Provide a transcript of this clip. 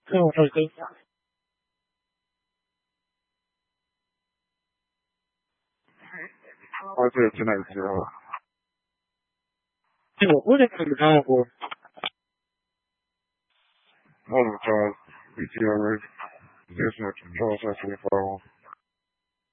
跟我可以分享。 Hadi tonight, yeah. 我在看到我 All the time, BTR, this much control, that's what